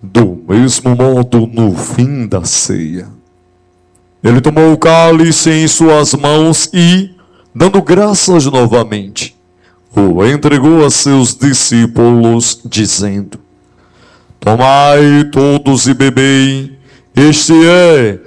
Do mesmo modo, no fim da ceia, ele tomou o cálice em suas mãos e, dando graças novamente, o entregou a seus discípulos, dizendo: Tomai todos e bebei, este é